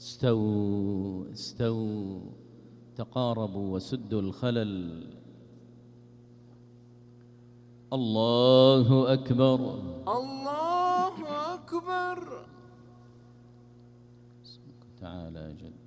استووا استووا، تقاربوا وسدوا الخلل. الله أكبر، الله أكبر. تعالى جل.